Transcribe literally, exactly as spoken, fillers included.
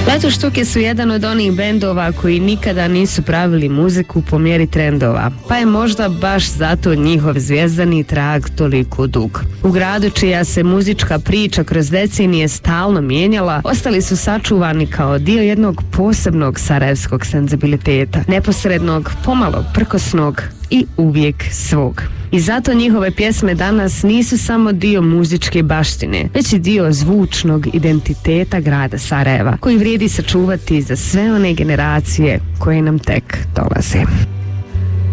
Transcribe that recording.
Letoštuke su jedan od onih bendova koji nikada nisu pravili muziku po mjeri trendova, pa je možda baš zato njihov zvijezdani trag toliko dug. U gradu čija se muzička priča kroz decenije stalno mijenjala, ostali su sačuvani kao dio jednog posebnog sarajevskog senzibiliteta, neposrednog, pomalo prkosnog i uvijek svog. I zato njihove pjesme danas nisu samo dio muzičke baštine, već i dio zvučnog identiteta grada Sarajeva, koji vrijedi sačuvati za sve one generacije koje nam tek dolaze.